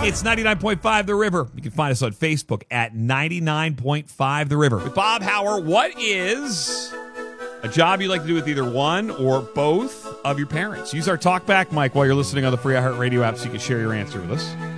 It's 99.5 The River. You can find us on Facebook at 99.5 The River. With Bob Hauer, what is a job you like to do with either one or both of your parents? Use our talkback mic while you're listening on the free iHeartRadio app so you can share your answer with us.